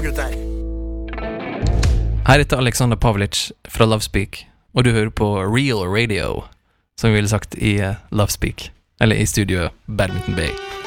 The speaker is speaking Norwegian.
gutter. Her heter Alexander Pavlic fra Lovespeak, og du hører på Real Radio, som vi ville sagt i Lovespeak, eller i studio Badminton Bay.